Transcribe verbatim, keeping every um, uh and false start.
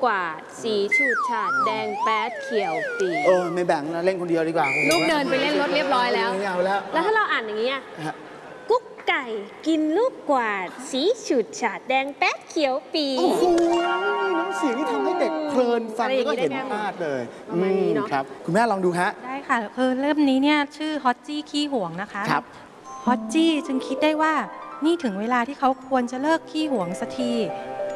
กวาดสีฉูดฉาดแดงแป๊ดเขียวปีเออไม่แบ่งนะเล่นคนเดียวดีกว่าลูกเดินไปเล่นรถเรียบร้อยแล้วไม่เอาแล้วแล้วถ้าเราอ่านอย่างนี้กุ๊กไก่กินลูกกวาดสีฉูดฉาดแดงแป๊ดเขียวปีโอ้โหน้ำเสียงที่ทำให้เด็กเพลินฟังแล้วก็เห็นภาพเลยประมาณนี้เนาะครับคุณแม่ลองดูฮะได้ค่ะคือเล่มนี้เนี่ยชื่อฮอตจี้ขี้ห่วงนะคะครับฮอตจี้จึงคิดได้ว่านี่ถึงเวลาที่เขาควรจะเลิกขี้ห่วงสักที